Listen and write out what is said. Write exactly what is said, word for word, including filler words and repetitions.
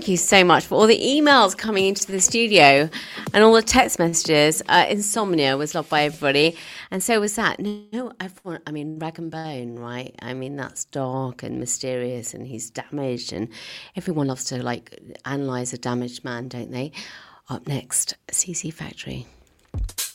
thank you so much for all the emails coming into the studio and all the text messages. Uh, Insomnia was loved by everybody, and so was that. No, everyone, I mean, Rag and Bone, right? I mean, that's dark and mysterious, and he's damaged, and everyone loves to, like, analyse a damaged man, don't they? Up next, C C Factory.